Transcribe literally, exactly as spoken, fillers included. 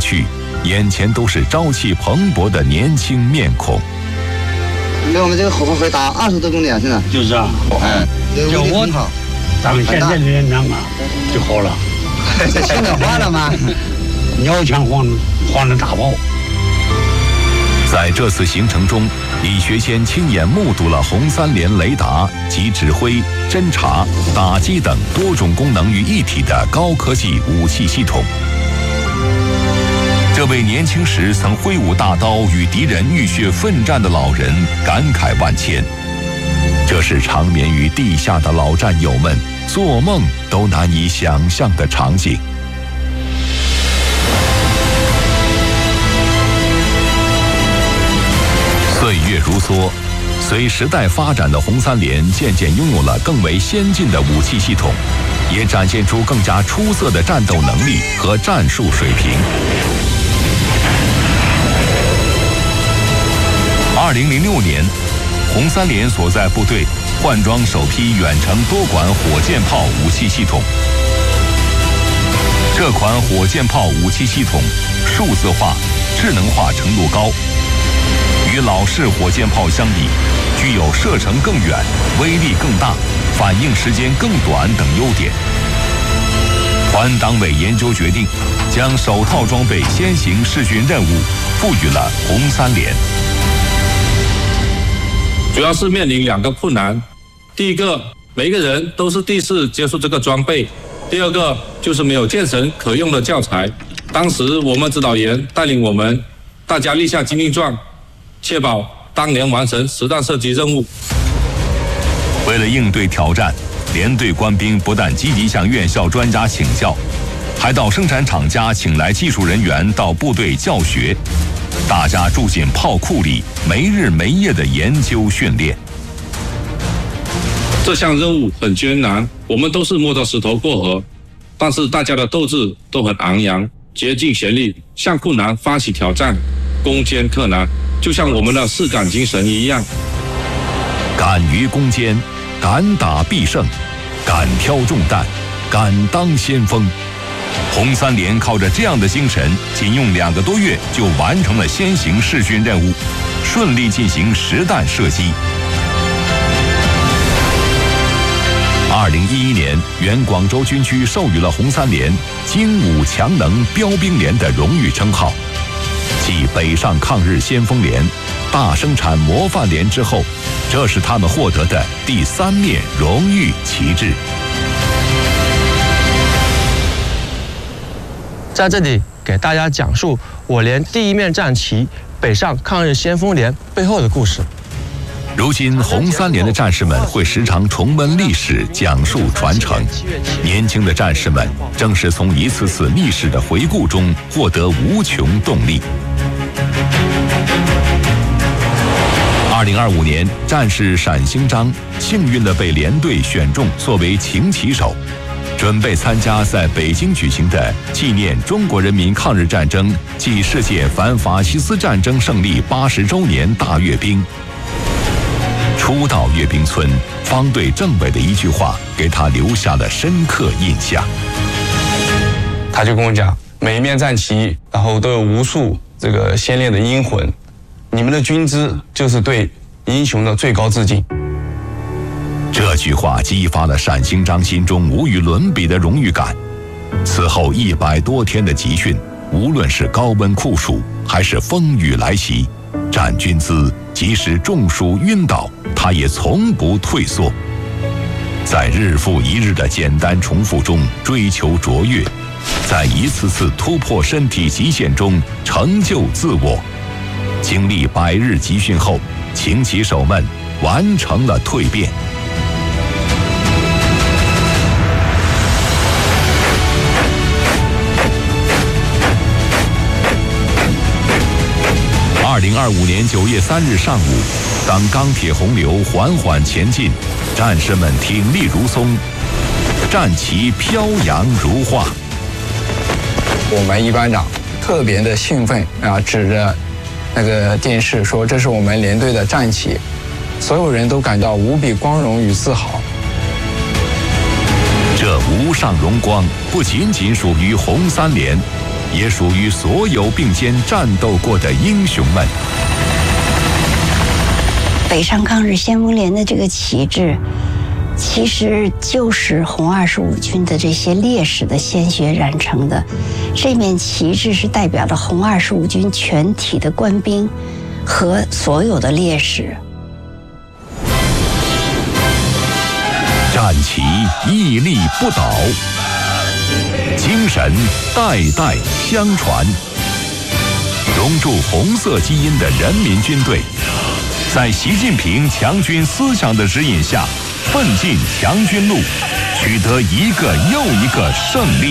去，眼前都是朝气蓬勃的年轻面孔。 离我们这个火炮会打二十多公里啊，现在。 就是啊， 哎， 叫我咱们现在的人长啊就好了。 这现在换了吗？ 鸟枪换换了大炮。 在这次行程中，李学先亲眼目睹了红三连雷达及指挥、侦察、打击等多种功能于一体的高科技武器系统。这位年轻时曾挥舞大刀与敌人浴血奋战的老人感慨万千。这是长眠于地下的老战友们做梦都难以想象的场景。岁月如梭，随时代发展的红三连渐渐拥有了更为先进的武器系统，也展现出更加出色的战斗能力和战术水平。二零零六年，红三连所在部队换装首批远程多管火箭炮武器系统。这款火箭炮武器系统数字化、智能化程度高，与老式火箭炮相比，具有射程更远、威力更大、反应时间更短等优点。环党委研究决定，将首套装备先行试训任务赋予了红三连。 主要是面临两个困难，第一个，每个人都是第一次接触这个装备；第二个，就是没有健身可用的教材。当时我们指导员带领我们，大家立下军令状，确保当年完成实弹射击任务。 为了应对挑战，连队官兵不但积极向院校专家请教，还到生产厂家请来技术人员到部队教学。大家住进炮库里，没日没夜的研究训练。 这项任务很艰难，我们都是摸着石头过河，但是大家的斗志都很昂扬，竭尽全力向困难发起挑战，攻坚克难，就像我们的士敢精神一样。 敢于攻坚，敢打必胜，敢挑重担，敢当先锋。红三连靠着这样的精神，仅用两个多月就完成了先行试训任务，顺利进行实弹射击。二零一一年，原广州军区授予了红三连“精武强能标兵连”的荣誉称号。继北上抗日先锋连、大生产模范连之后，这是他们获得的第三面荣誉旗帜。 在这里给大家讲述我连第一面战旗北上抗日先锋连背后的故事。 如今红三连的战士们会时常重温历史，讲述传承。年轻的战士们正是从一次次历史的回顾中获得无穷动力。二零二五年，战士单兴章幸运地被连队选中作为擎旗手，准备参加在北京举行的纪念中国人民抗日战争暨世界反法西斯战争胜利八十周年大阅兵。初到阅兵村，方队政委的一句话给他留下了深刻印象。 他就跟我讲，每一面战旗，然后都有无数这个先烈的英魂，你们的军姿就是对英雄的最高致敬。 这句话激发了单兴章心中无与伦比的荣誉感。此后一百多天的集训，无论是高温酷暑还是风雨来袭，站军姿即使中暑晕倒，他也从不退缩。在日复一日的简单重复中追求卓越，在一次次突破身体极限中成就自我。经历百日集训后，擎旗手们完成了蜕变。二零二五年九月三日上午，当钢铁洪流缓缓前进，战士们挺立如松，战旗飘扬如画。 我们一班长特别的兴奋啊，指着那个电视说：“这是我们连队的战旗。”所有人都感到无比光荣与自豪。 这无上荣光不仅仅属于红三连， 也属于所有并肩战斗过的英雄们。 北上抗日先锋连的这个旗帜，其实就是红二十五军的这些烈士的鲜血染成的。这面旗帜是代表了红二十五军全体的官兵和所有的烈士。 战旗屹立不倒，精神代代相传。融入红色基因的人民军队，在习近平强军思想的指引下，奋进强军路，取得一个又一个胜利。